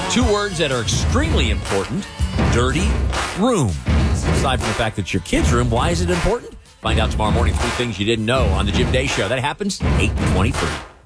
Two words that are extremely important. Dirty room. Aside from the fact that it's your kid's room, why is it important? Find out tomorrow morning 3 things you didn't know on the Jim Day Show. That happens 8:23.